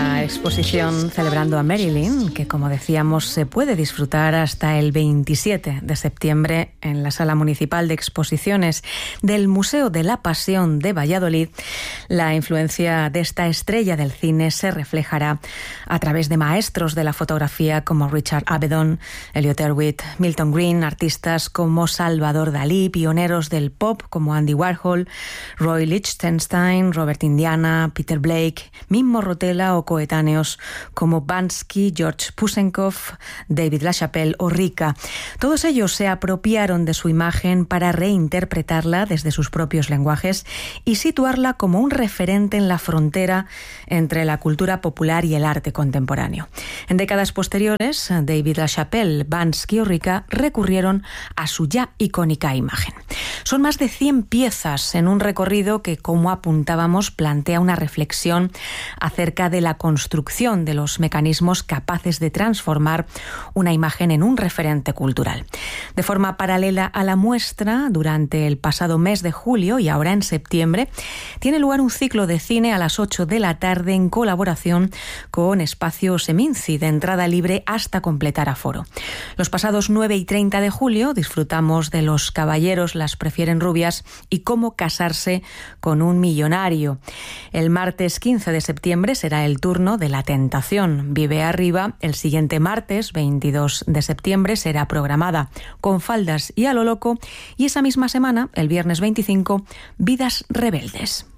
la exposición Celebrando a Marilyn, que como decíamos se puede disfrutar hasta el 27 de septiembre en la Sala Municipal de Exposiciones del Museo de la Pasión de Valladolid. La influencia de esta estrella del cine se reflejará a través de maestros de la fotografía como Richard Avedon, Elliot Erwitt, Milton Green, artistas como Salvador Dalí, pioneros del pop como Andy Warhol, Roy Lichtenstein, Robert Indiana, Peter Blake, Mimmo Rotella o coetáneos como Bansky, George Pusenkov, David LaChapelle o Rika. Todos ellos se apropiaron de su imagen para reinterpretarla desde sus propios lenguajes y situarla como un referente en la frontera entre la cultura popular y el arte contemporáneo. En décadas posteriores, David LaChapelle, Bansky o Rika recurrieron a su ya icónica imagen. Son más de 100 piezas en un recorrido que, como apuntábamos, plantea una reflexión acerca de la construcción de los mecanismos capaces de transformar una imagen en un referente cultural. De forma paralela a la muestra, durante el pasado mes de julio y ahora en septiembre, tiene lugar un ciclo de cine a las 8 de la tarde en colaboración con Espacio Seminci, de entrada libre hasta completar aforo. Los pasados 9 y 30 de julio disfrutamos de Los caballeros las prefieren rubias y Cómo casarse con un millonario. El martes 15 de septiembre será el turno de La tentación vive arriba. El siguiente martes, 22 de septiembre, será programada Con faldas y a lo loco. Y esa misma semana, el viernes 25, Vidas rebeldes.